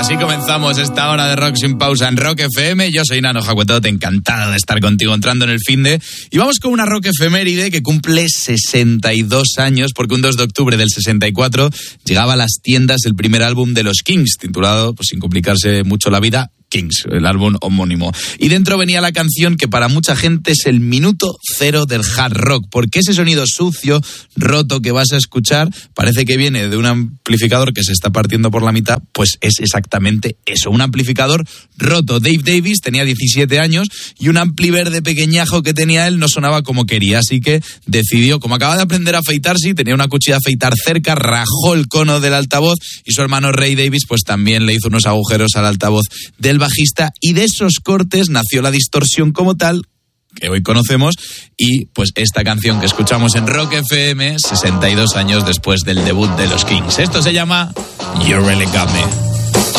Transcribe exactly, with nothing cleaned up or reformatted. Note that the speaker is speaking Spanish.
Así comenzamos esta hora de Rock sin pausa en Rock F M. Yo soy Nano Jacuetote, encantado de estar contigo entrando en el finde. Y vamos con una rock efeméride que cumple sesenta y dos años, porque un dos de octubre del sesenta y cuatro llegaba a las tiendas el primer álbum de los Kings, titulado, pues sin complicarse mucho la vida, Kings, el álbum homónimo. Y dentro venía la canción que para mucha gente es el minuto cero del hard rock, porque ese sonido sucio, roto que vas a escuchar, parece que viene de un amplificador que se está partiendo por la mitad, pues es exactamente eso, un amplificador roto. Dave Davis tenía diecisiete años y un ampli verde pequeñajo que tenía él no sonaba como quería, así que decidió, como acaba de aprender a afeitarse, tenía una cuchilla de afeitar cerca, rajó el cono del altavoz y su hermano Ray Davis pues también le hizo unos agujeros al altavoz del bajista, y de esos cortes nació la distorsión como tal que hoy conocemos, y pues esta canción que escuchamos en Rock F M sesenta y dos años después del debut de los Kings. Esto se llama You Really Got Me.